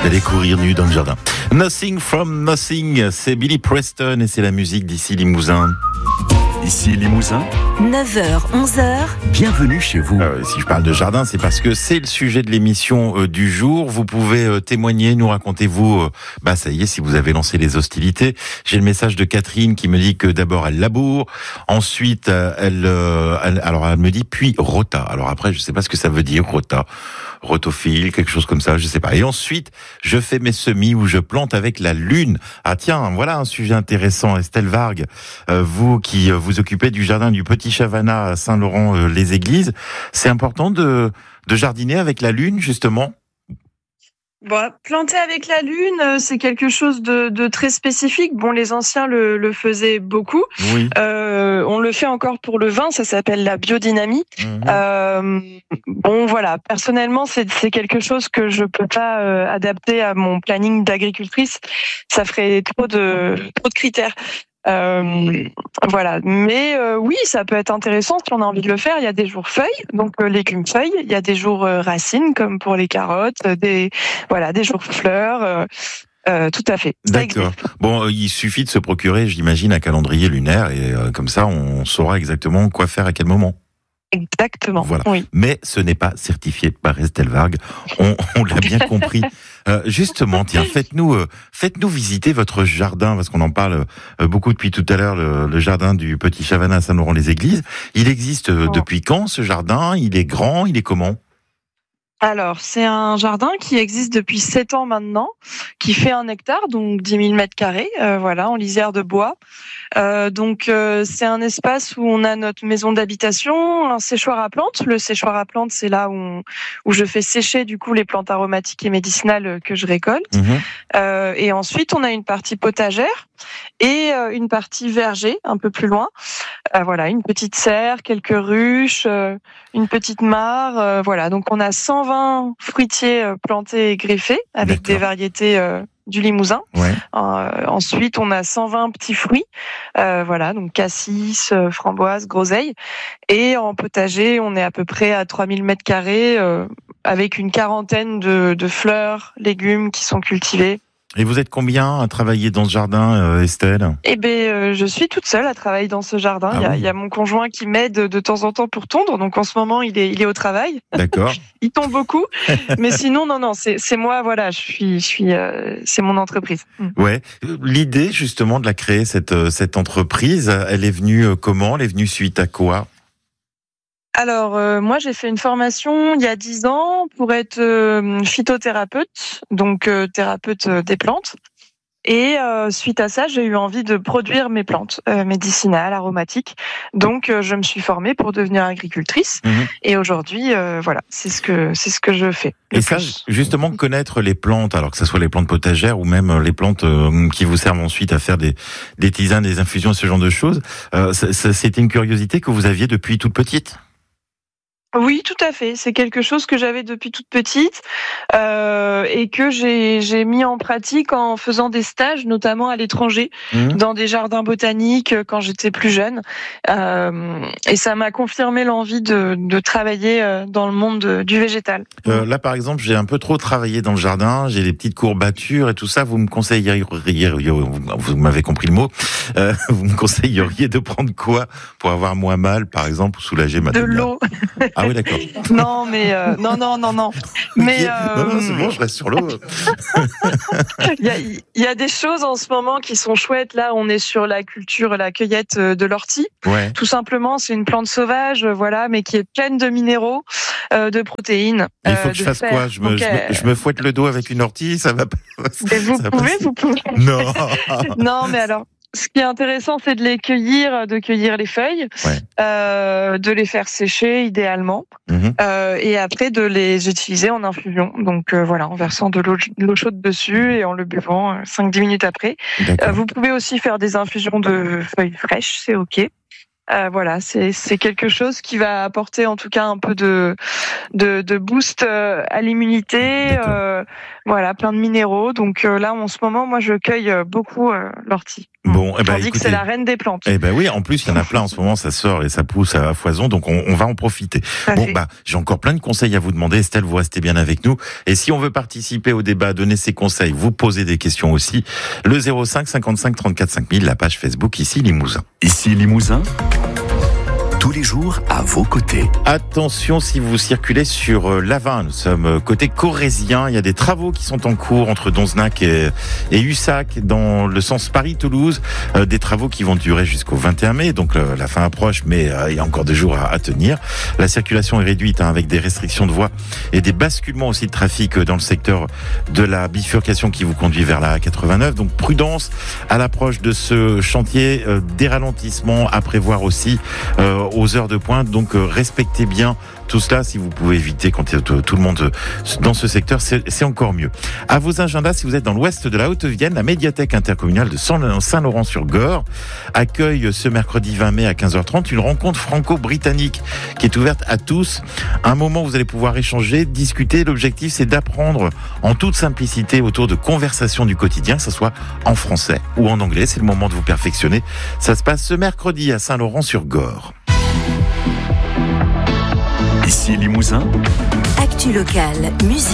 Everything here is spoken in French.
D'aller courir nu dans le jardin. Nothing from Nothing, c'est Billy Preston et c'est la musique d'ici Limousin. Ici Limousin, 9h, 11h. bienvenue chez vous. Si je parle de jardin, c'est parce que c'est le sujet de l'émission du jour. Vous pouvez témoigner, nous racontez-vous, ça y est, si vous avez lancé les hostilités. J'ai le message de Catherine qui me dit que d'abord elle laboure, ensuite elle me dit puis rota. Alors après, je sais pas ce que ça veut dire, rota. Rotophile, quelque chose comme ça, je sais pas. Et ensuite, je fais mes semis où je plante avec la lune. Ah tiens, voilà un sujet intéressant. Estelle Vargue, vous qui vous occupez du jardin du Petit Chavanat à Saint-Laurent-les-Églises, c'est important de jardiner avec la lune, justement? Planter avec la lune, c'est quelque chose de très spécifique. Les anciens le faisaient beaucoup. Oui. On le fait encore pour le vin, ça s'appelle la biodynamie. Personnellement, c'est quelque chose que je peux pas adapter à mon planning d'agricultrice. Ça ferait trop de critères. Mais oui, ça peut être intéressant si on a envie de le faire. Il y a des jours feuilles, donc légumes feuilles. Il y a des jours racines, comme pour les carottes. Des jours fleurs. Tout à fait. D'accord. Il suffit de se procurer, j'imagine, un calendrier lunaire et comme ça, on saura exactement quoi faire à quel moment. Exactement. Voilà. Oui. Mais ce n'est pas certifié par Estelle Vargue. On l'a bien compris. Justement, tiens, faites-nous visiter votre jardin, parce qu'on en parle beaucoup depuis tout à l'heure, le jardin du Petit Chavanat à Saint-Laurent-les-Églises. Il existe depuis quand, ce jardin? Il est grand, il est comment? Alors, c'est un jardin qui existe depuis 7 ans maintenant, qui fait 1 hectare, donc 10 000 mètres carrés, en lisière de bois. C'est un espace où on a notre maison d'habitation, un séchoir à plantes. Le séchoir à plantes, c'est là où je fais sécher du coup les plantes aromatiques et médicinales que je récolte. Et ensuite, on a une partie potagère et une partie verger un peu plus loin. Une petite serre, quelques ruches, une petite mare. Donc on a 120 fruitiers plantés et greffés avec des variétés du Limousin. Ouais. Ensuite, on a 120 petits fruits, donc cassis, framboises, groseilles. Et en potager, on est à peu près à 3000 mètres carrés avec une quarantaine de fleurs, légumes qui sont cultivés. Et vous êtes combien à travailler dans ce jardin, Estelle? Je suis toute seule à travailler dans ce jardin. Il y a mon conjoint qui m'aide de temps en temps pour tondre. Donc en ce moment, il est au travail. D'accord. Il tombe beaucoup. Mais sinon, non, c'est moi, c'est mon entreprise. Ouais. L'idée, justement, de la créer, cette entreprise, elle est venue comment? Elle est venue suite à quoi? Alors, moi, j'ai fait une formation il y a 10 ans pour être phytothérapeute, donc thérapeute des plantes. Et suite à ça, j'ai eu envie de produire mes plantes médicinales, aromatiques. Donc, je me suis formée pour devenir agricultrice. Et aujourd'hui, c'est ce que je fais. Et ça, justement, connaître les plantes, alors que ce soit les plantes potagères ou même les plantes qui vous servent ensuite à faire des tisanes, des infusions, ce genre de choses, c'était une curiosité que vous aviez depuis toute petite? Oui, tout à fait. C'est quelque chose que j'avais depuis toute petite et que j'ai mis en pratique en faisant des stages, notamment à l'étranger, dans des jardins botaniques quand j'étais plus jeune. Et ça m'a confirmé l'envie de travailler dans le monde du végétal. Là, par exemple, j'ai un peu trop travaillé dans le jardin, j'ai des petites courbatures et tout ça. Vous me conseilleriez, vous m'avez compris le mot, vous me conseilleriez de prendre quoi pour avoir moins mal, par exemple, ou soulager ma douleur? De l'eau. Ah oui, d'accord. Non, mais non. Mais non, c'est bon, je reste sur l'eau. Il y a des choses en ce moment qui sont chouettes. Là, on est sur la cueillette de l'ortie. Ouais. Tout simplement, c'est une plante sauvage, mais qui est pleine de minéraux, de protéines. Et il faut que je fasse quoi? Je me fouette le dos avec une ortie, ça va pas. Vous pouvez. Non. Non, mais alors. Ce qui est intéressant, c'est de cueillir les feuilles, de les faire sécher idéalement, et après de les utiliser en infusion. Donc en versant de l'eau chaude dessus et en le buvant 5-10 minutes après. Vous pouvez aussi faire des infusions de feuilles fraîches, c'est ok. C'est quelque chose qui va apporter en tout cas un peu de boost à l'immunité, plein de minéraux. Donc là, en ce moment, moi, je cueille beaucoup l'ortie. Bon, Tandis que écoutez, c'est la reine des plantes. oui, en plus, il y en a plein en ce moment, ça sort et ça pousse à foison, donc on va en profiter. Bon, j'ai encore plein de conseils à vous demander. Estelle, vous restez bien avec nous. Et si on veut participer au débat, donner ses conseils, vous poser des questions aussi, le 05 55 34 5000, la page Facebook Ici Limousin. Ici Limousin, tous les jours à vos côtés. Attention si vous circulez sur l'A20, nous sommes côté corrézien, il y a des travaux qui sont en cours entre Donzenac et Ussac dans le sens Paris-Toulouse, des travaux qui vont durer jusqu'au 21 mai, donc la fin approche, mais il y a encore 2 jours à tenir. La circulation est réduite avec des restrictions de voies et des basculements aussi de trafic dans le secteur de la bifurcation qui vous conduit vers la 89, donc prudence à l'approche de ce chantier, des ralentissements à prévoir aussi aux heures de pointe, donc respectez bien tout cela. Si vous pouvez éviter quand il y a tout le monde dans ce secteur, c'est encore mieux. À vos agendas, si vous êtes dans l'ouest de la Haute-Vienne, la médiathèque intercommunale de Saint-Laurent-sur-Gorre accueille ce mercredi 20 mai à 15h30 une rencontre franco-britannique qui est ouverte à tous. Un moment où vous allez pouvoir échanger, discuter. L'objectif, c'est d'apprendre en toute simplicité autour de conversations du quotidien, que ce soit en français ou en anglais. C'est le moment de vous perfectionner. Ça se passe ce mercredi à Saint-Laurent-sur-Gorre. Ici Limousin, Actu locale, musique.